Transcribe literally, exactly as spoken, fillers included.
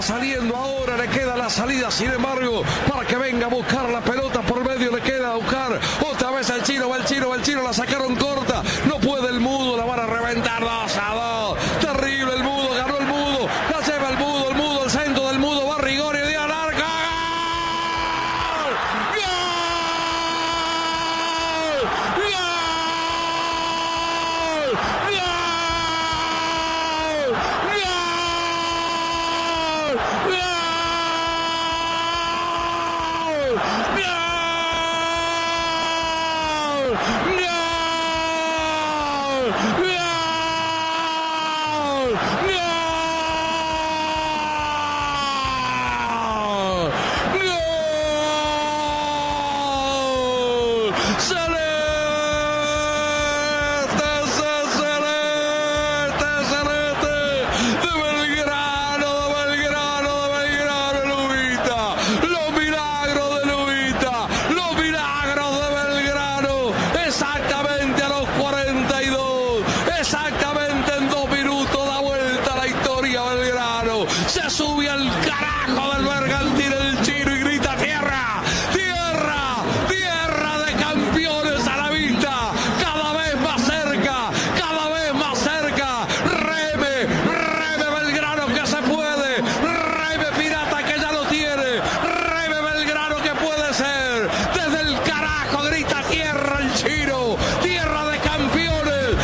saliendo ahora, le queda la salida, sin embargo, para que venga a buscar la pelota por medio, le queda a buscar otra vez al chino, va el chino, va el chino, la sacaron corta.